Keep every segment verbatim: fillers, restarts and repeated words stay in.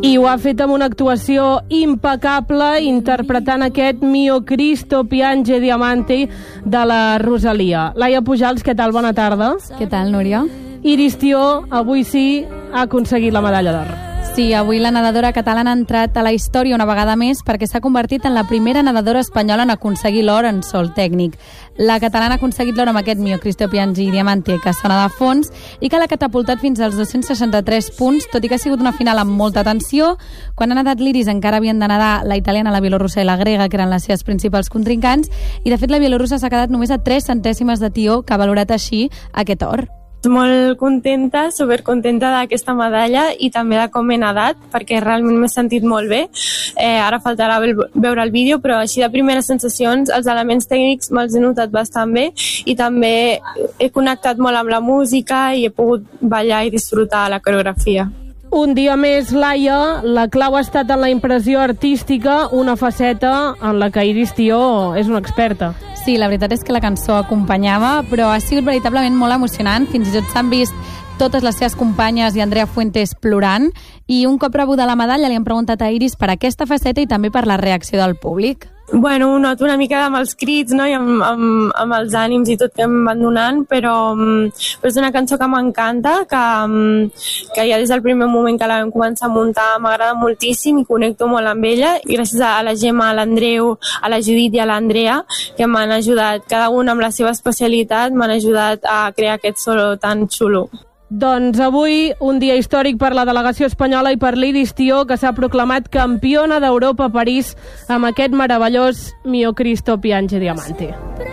I ho ha fet amb una actuació impecable, interpretant aquest Mio Cristo piange diamante de la Rosalia. Laia Pujals, què tal? Bona tarda. Què tal, Núria? Iris Tió, avui sí, ha aconseguit la medalla d'or. Sí, avui la nedadora catalana ha entrat a la història una vegada més perquè s'ha convertit en la primera nedadora espanyola en aconseguir l'or en sol tècnic. La catalana ha aconseguit l'or amb aquest Mio Cristo piange diamante que sona de fons i que l'ha catapultat fins als dos-cents seixanta-tres punts, tot i que ha sigut una final amb molta tensió. Quan ha nedat l'Iris encara havien de nedar la italiana, la bielorrussa i la grega, que eren les seves principals contrincants, i de fet la bielorrussa s'ha quedat només a tres centèsimes de tió, que ha valorat així aquest or. Molt contenta, supercontenta d'aquesta medalla i també de com he nedat, perquè realment m'he sentit molt bé. Eh, ara faltarà veure el vídeo, però així de primeres sensacions, els elements tècnics me'ls he notat bastant bé i també he connectat molt amb la música i he pogut ballar i disfrutar la coreografia. Un dia més, Laia, la clau ha estat en la impressió artística, una faceta en la que Iris Tió és una experta. Sí, la veritat és que la cançó acompanyava, però ha sigut veritablement molt emocionant. Fins i tot s'han vist totes les seves companyes i Andrea Fuentes plorant, i un cop rebuda la medalla li han preguntat a Iris per aquesta faceta i també per la reacció del públic. Bueno, ho noto una mica amb els crits, no? I amb, amb, amb els ànims i tot que em van donant, però, però és una cançó que m'encanta, que, que ja des del primer moment que la vam començar a muntar m'agrada moltíssim i connecto molt amb ella, i gràcies a la Gemma, a l'Andreu, a la Judit i a l'Andrea, que m'han ajudat, cada una amb la seva especialitat, m'han ajudat a crear aquest solo tan xulo. Doncs avui un dia històric per la delegació espanyola i per l'Iris Tió, que s'ha proclamat campiona d'Europa a París amb aquest meravellós Mio Cristo piange diamante.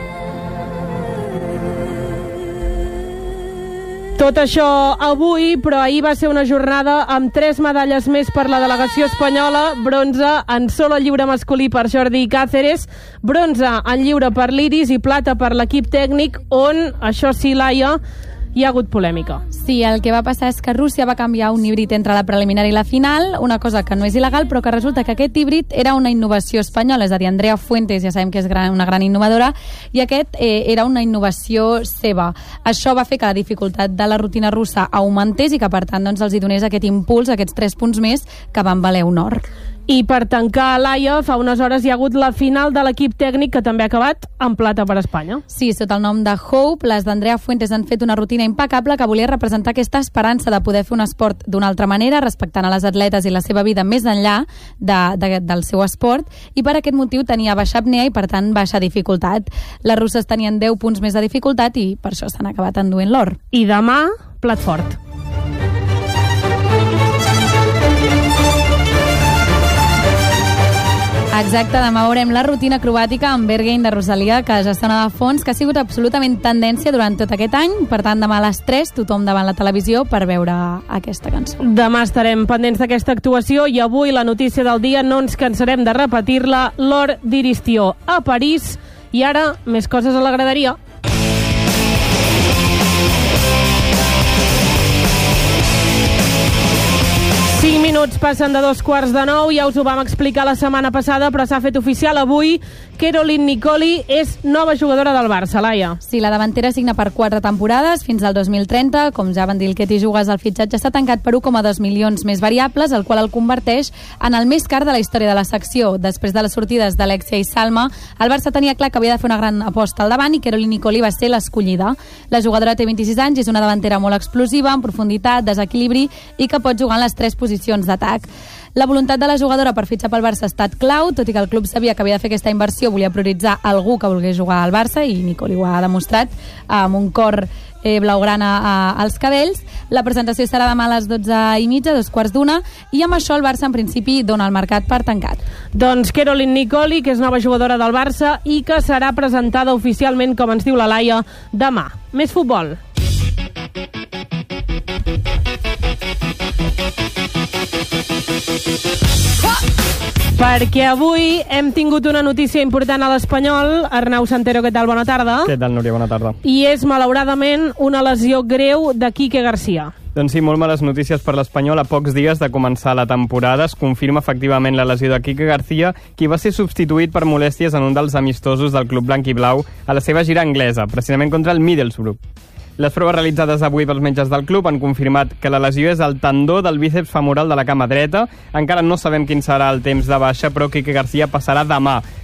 Tot això avui, però ahir va ser una jornada amb tres medalles més per la delegació espanyola: bronze en solo lliure masculí per Jordi Cáceres, bronze en lliure per l'Iris i plata per l'equip tècnic, on, això sí, Laia, hi ha hagut polèmica. Sí, el que va passar és que Rússia va canviar un híbrid entre la preliminar i la final, una cosa que no és il·legal, però que resulta que aquest híbrid era una innovació espanyola, és a dir, Andrea Fuentes ja sabem que és gran, una gran innovadora, i aquest eh, era una innovació seva. Això va fer que la dificultat de la rutina russa augmentés i que, per tant, doncs, els hi donés aquest impuls, aquests tres punts més, que van valer un or. I per tancar, Laia, fa unes hores hi ha hagut la final de l'equip tècnic, que també ha acabat en plata per Espanya. Sí, sota el nom de Hope, les d'Andrea Fuentes han fet una rutina impecable que volia representar aquesta esperança de poder fer un esport d'una altra manera, respectant a les atletes i la seva vida més enllà de, de, del seu esport, i per aquest motiu tenia baixa apnea i, per tant, baixa dificultat. Les russes tenien deu punts més de dificultat i per això s'han acabat enduent l'or. I demà, plat fort. Exacte, demà veurem la rutina acrobàtica amb Berghain de Rosalia, que ja sona de fons, que ha sigut absolutament tendència durant tot aquest any. Per tant, demà a les tres, tothom davant la televisió per veure aquesta cançó. Demà estarem pendents d'aquesta actuació i avui la notícia del dia no ens cansarem de repetir-la: l'or d'Iris Tió a París. I ara, més coses a la graderia. cinc minuts passen de dos quarts de nou, ja us ho vam explicar la setmana passada, però s'ha fet oficial avui. Caroline Nicoli és nova jugadora del Barça, Laia. Sí, la davantera signa per quatre temporades, fins al dos mil trenta. Com ja van dir el que t'hi jugues, el fitxatge està tancat per un coma dos milions més variables, el qual el converteix en el més car de la història de la secció. Després de les sortides d'Alexia i Salma, el Barça tenia clar que havia de fer una gran aposta al davant i Caroline Nicoli va ser l'escollida. La jugadora té vint-i-sis anys i és una davantera molt explosiva, en profunditat, desequilibri i que pot jugar en les tres posicions d'atac. La voluntat de la jugadora per fitxar pel Barça ha estat clau, tot i que el club sabia que havia de fer aquesta inversió, volia prioritzar algú que volgués jugar al Barça, i Nicoli ho ha demostrat amb un cor eh, blaugrana eh, als cabells. La presentació serà demà a les dotze i mitja, dos quarts d'una, i amb això el Barça en principi dona el mercat per tancat. Doncs Caroline Nicoli, que és nova jugadora del Barça i que serà presentada oficialment, com ens diu la Laia, demà. Més futbol. Perquè avui hem tingut una notícia important a l'Espanyol. Arnau Santero, què tal? Bona tarda. Què tal, Núria? Bona tarda. I és, malauradament, una lesió greu de Quique García. Doncs sí, molt males notícies per l'Espanyol. A pocs dies de començar la temporada es confirma efectivament la lesió de Quique García, qui va ser substituït per molèsties en un dels amistosos del club blanc i blau a la seva gira anglesa, precisament contra el Middlesbrough. Les proves realitzades avui pels metges del club han confirmat que la lesió és el tendó del bíceps femoral de la cama dreta. Encara no sabem quin serà el temps de baixa, però Quique García passarà demà